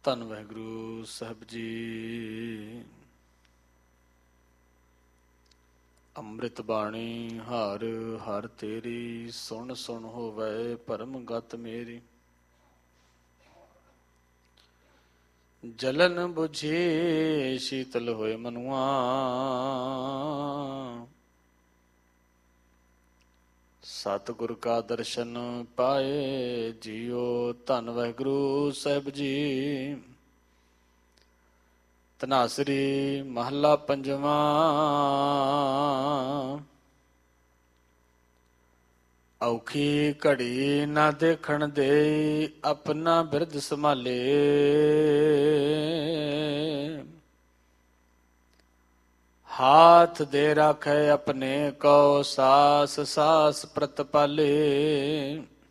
ਧੰਨ ਵਾਹਿਗੁਰੂ ਸਾਹਿਬ ਜੀ। ਅੰਮ੍ਰਿਤ ਬਾਣੀ ਹਰ ਹਰ ਤੇਰੀ, ਸੁਣ ਸੁਣ ਹੋਵੇ ਭਰਮ ਗਤ ਮੇਰੀ। ਜਲਨ ਬੁਝੇ ਸ਼ੀਤਲ ਹੋਏ ਮਨੁਆ, ਸਤਿਗੁਰ ਕਾ ਦਰਸ਼ਨ ਪਾਏ ਜੀਓ। ਧੰਨ ਵਾਹਿਗੁਰੂ ਸਾਹਿਬ ਜੀ। ਧਨਾਸਰੀ ਮਹੱਲਾ ਪੰਜਵਾਂ। ਔਖੀ ਘੜੀ ਨਾ ਦੇਖਣ ਦੇ, ਆਪਣਾ ਬਿਰਧ ਸੰਭਾਲੇ। ਹਾਥ ਦੇ ਰਾਖੇ ਆਪਣੇ ਕੋ, ਸਾਸ ਸਾਸ ਪ੍ਰਤਪਾਲੇ।